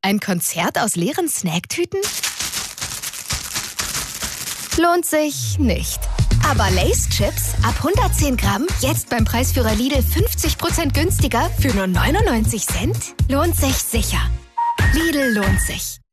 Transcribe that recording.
Ein Konzert aus leeren Snacktüten? Lohnt sich nicht. Aber Lay's Chips ab 110 Gramm, jetzt beim Preisführer Lidl 50% günstiger für nur 99 Cent? Lohnt sich sicher. Lidl lohnt sich.